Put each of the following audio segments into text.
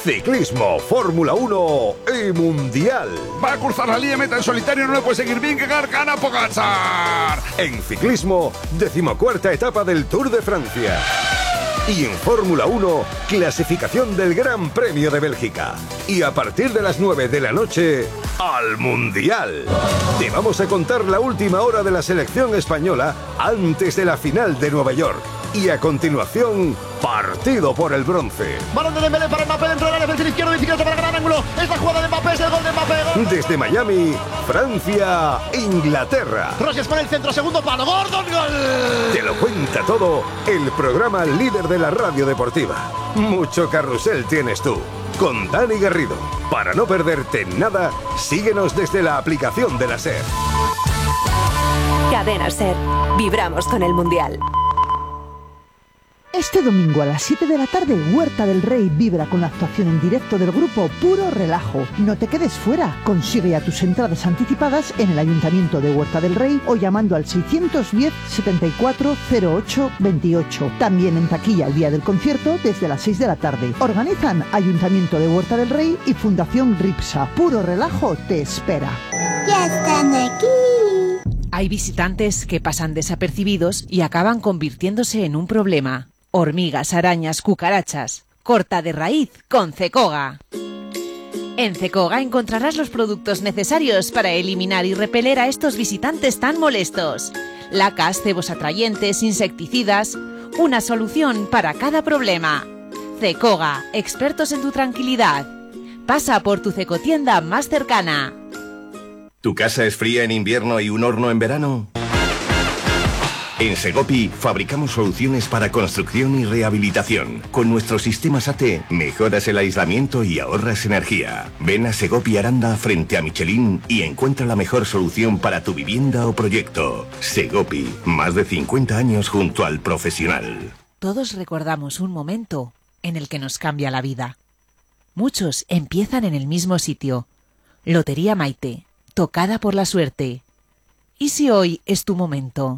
ciclismo, Fórmula 1 y Mundial. Va a cruzar la línea meta en solitario, no le puede seguir Vingegaard, gana Pogačar. En ciclismo, 14ª etapa del Tour de Francia. Y en Fórmula 1, clasificación del Gran Premio de Bélgica. Y a partir de las 9 de la noche, al Mundial. Te vamos a contar la última hora de la selección española antes de la final de Nueva York. Y a continuación, partido por el bronce. Balón de Dembélé para Mbappé dentro del área, defensivo izquierdo, bicicleta para gran ángulo. Es la jugada de Mbappé, es el gol de Mbappé. Gol. Desde Miami, Francia, Inglaterra. Rogers para el centro, segundo palo, Gordon, gol. Te lo cuenta todo el programa líder de la radio deportiva. Mucho carrusel tienes tú, con Dani Garrido. Para no perderte nada, síguenos desde la aplicación de la SER. Cadena SER. Vibramos con el Mundial. Este domingo a las 7 de la tarde, Huerta del Rey vibra con la actuación en directo del grupo Puro Relajo. No te quedes fuera. Consigue ya tus entradas anticipadas en el Ayuntamiento de Huerta del Rey o llamando al 610 74 08 28. También en taquilla el día del concierto desde las 6 de la tarde. Organizan Ayuntamiento de Huerta del Rey y Fundación Ripsa. Puro Relajo te espera. ¡Ya están aquí! Hay visitantes que pasan desapercibidos y acaban convirtiéndose en un problema. Hormigas, arañas, cucarachas. Corta de raíz con Cecoga. En Cecoga encontrarás los productos necesarios para eliminar y repeler a estos visitantes tan molestos. Lacas, cebos atrayentes, insecticidas. Una solución para cada problema. Cecoga, expertos en tu tranquilidad. Pasa por tu Cecotienda más cercana. ¿Tu casa es fría en invierno y un horno en verano? En Segopi fabricamos soluciones para construcción y rehabilitación. Con nuestro sistema SATE mejoras el aislamiento y ahorras energía. Ven a Segopi Aranda frente a Michelin y encuentra la mejor solución para tu vivienda o proyecto. Segopi, más de 50 años junto al profesional. Todos recordamos un momento en el que nos cambia la vida. Muchos empiezan en el mismo sitio. Lotería Maite, tocada por la suerte. ¿Y si hoy es tu momento?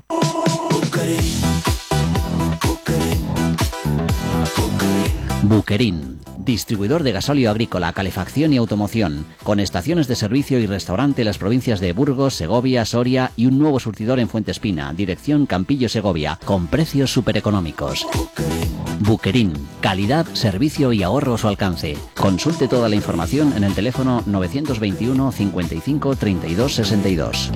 Buquerín, distribuidor de gasóleo agrícola, calefacción y automoción, con estaciones de servicio y restaurante en las provincias de Burgos, Segovia, Soria y un nuevo surtidor en Fuentespina, dirección Campillo Segovia, con precios supereconómicos. Buquerín, calidad, servicio y ahorro a su alcance. Consulte toda la información en el teléfono 921 55 32 62.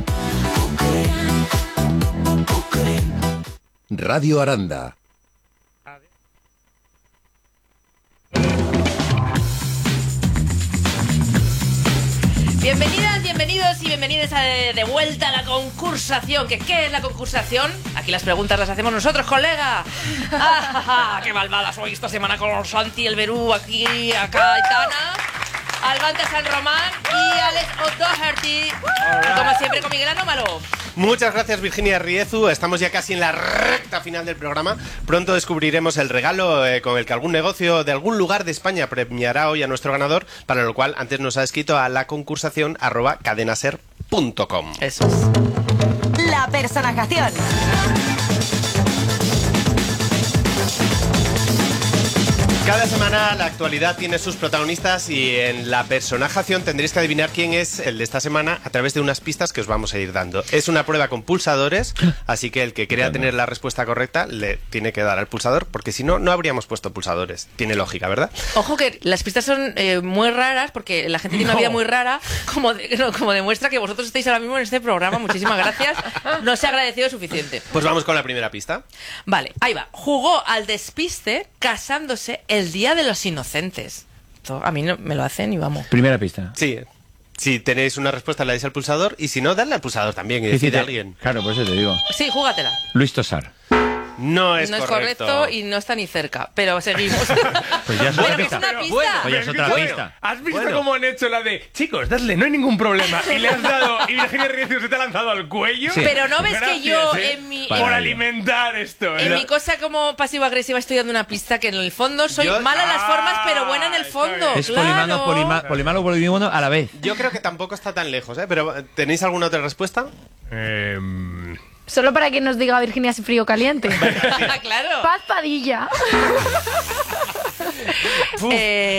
Radio Aranda. Bienvenidas, bienvenidos y bienvenidas de vuelta a la concursación. ¿Qué es la concursación? Aquí las preguntas las hacemos nosotros, colega. ¡Qué malvada soy esta semana con Santi, el Berú, aquí, acá, Aitana, Albante San Román y Alex O'Doherty. Y como siempre con Miguel Anómalo. Muchas gracias, Virginia Riezu. Estamos ya casi en la recta final del programa. Pronto descubriremos el regalo con el que algún negocio de algún lugar de España premiará hoy a nuestro ganador, para lo cual antes nos ha escrito a la concursación @cadenaser.com. Eso es. La personajación. Cada semana la actualidad tiene sus protagonistas y en la personajación tendréis que adivinar quién es el de esta semana a través de unas pistas que os vamos a ir dando. Es una prueba con pulsadores, así que el que crea tener la respuesta correcta le tiene que dar al pulsador, porque si no, no habríamos puesto pulsadores. Tiene lógica, ¿verdad? Ojo que las pistas son muy raras, porque la gente tiene una vida muy rara, como demuestra que vosotros estáis ahora mismo en este programa. Muchísimas gracias. No se ha agradecido suficiente. Pues vamos con la primera pista. Vale, ahí va. Jugó al despiste casándose el Día de los Inocentes. Esto a mí no, me lo hacen y vamos. Primera pista. Sí. Si tenéis una respuesta, le dais al pulsador, y si no, dadle al pulsador también y decide a alguien. Claro, pues eso te digo. Sí, júgatela. Luis Tosar. No es correcto y no está ni cerca, pero seguimos. Pues ya es otra pista. Es una pista. Pues ya es otra pista. ¿Has visto cómo han hecho la de chicos, dadle, no hay ningún problema? Y le has dado, y Virginia Riezu se te ha lanzado al cuello. Sí. Pero no ves Gracias, que yo en mi... por alimentar esto. En mi cosa como pasivo-agresiva estoy dando una pista que en el fondo soy mala en las formas, pero buena en el fondo. Es claro. polimalo, polimano a la vez. Yo creo que tampoco está tan lejos, ¿eh? Pero ¿tenéis alguna otra respuesta? Solo para que nos diga Virginia si frío o caliente. Claro. Paz Padilla.